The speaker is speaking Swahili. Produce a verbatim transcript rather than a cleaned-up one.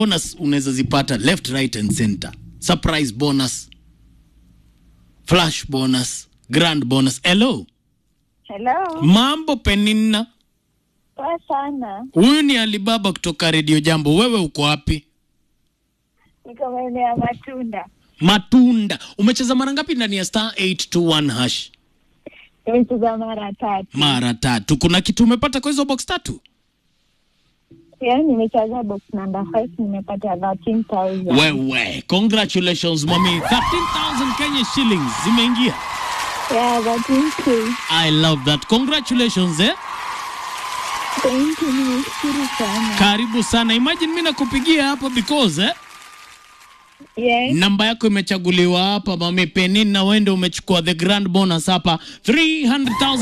bonus unaweza zipata left, right and center. Surprise bonus, flash bonus, grand bonus. Hello. Hello. Mambo Penina. Poa sana. Huyu ni Alibaba kutoka Radio Jambo. Wewe uko wapi? Niko maeneo ya Matunda. Matunda. Umecheza mara ngapi ndani ya star eight two one hash? Nimecheza mara tatu. Mara tatu. Kuna kitu umepata kwa hizo box tatu? Yeah, nimecheza box number five, nimepata thirteen thousand. Wewe, congratulations mommy. thirteen thousand Kenya shillings zimeingia. Yeah, thirteen K. I love that. Congratulations eh. Thank you, nimeshukuru sana. Karibu sana. Imagine mimi nakupigia hapa because eh Yes. namba yako imechaguliwa hapa mami Penina, na wewe ndio umechukua the grand bonus hapa three hundred thousand.